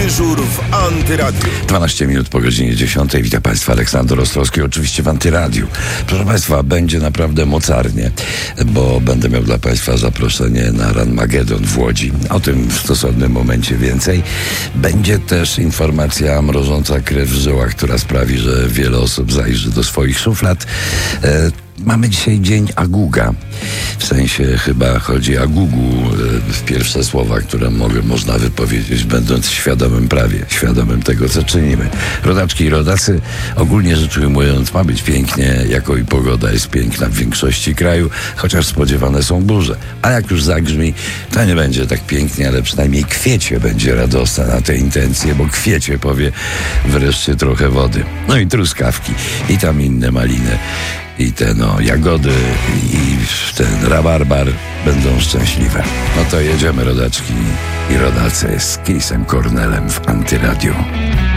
Dyżur w Antyradiu. 12 minut po godzinie 10. Witam Państwa, Aleksander Ostrowski, oczywiście w Antyradiu. Proszę Państwa, będzie naprawdę mocarnie, bo będę miał dla Państwa zaproszenie na Ranmagedon w Łodzi. O tym w stosownym momencie więcej. Będzie też informacja mrożąca krew w żyłach, która sprawi, że wiele osób zajrzy do swoich szuflad. Mamy dzisiaj dzień Aguga. W sensie chyba chodzi o Agugu, pierwsze słowa, które można wypowiedzieć, będąc świadomym tego, co czynimy. Rodaczki i rodacy, ogólnie rzecz ujmując, ma być pięknie, jako i pogoda jest piękna w większości kraju, chociaż spodziewane są burze. A jak już zagrzmi, to nie będzie tak pięknie, ale przynajmniej kwiecie będzie radosna na te intencje, bo kwiecie powie wreszcie trochę wody. No i truskawki, i tam inne maliny. I te jagody i ten rabarbar będą szczęśliwe. No to jedziemy, rodaczki i rodacy, z Chrisem Cornellem w Antyradiu.